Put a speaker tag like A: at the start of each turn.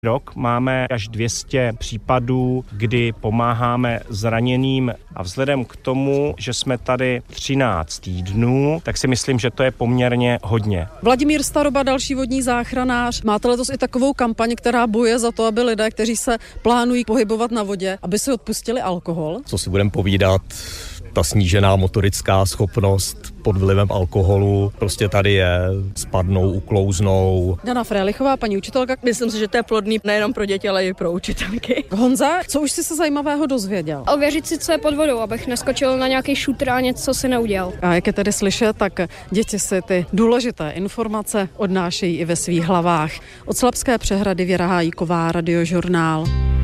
A: rok máme až 200 případů, kdy pomáháme zraněným a vzhledem k tomu, že jsme tady 13 týdnů, tak si myslím, že to je poměrně hodně.
B: Vladimír Staroba, další vodní záchranář. Máte letos i takovou kampaň, která bojuje za to, aby lidé, kteří se plánují pohybovat na vodě, aby si odpustili alkohol?
C: Co si budeme povídat, ta snížená motorická schopnost pod vlivem alkoholu prostě tady je, spadnou, uklouznou.
B: Dana Frélichová, paní učitelka.
D: Myslím si, že to je plodný nejenom pro děti, ale i pro učitelky.
B: Honza, co už jsi se zajímavého dozvěděl?
E: Ověřit si, co je pod vodou, abych neskočil na nějaký šutr a něco si neudělal.
B: A jak je tedy slyšet, tak děti si ty důležité informace odnášejí i ve svých hlavách. Od Slabské přehrady Věra Hájíková, Radiožurnál.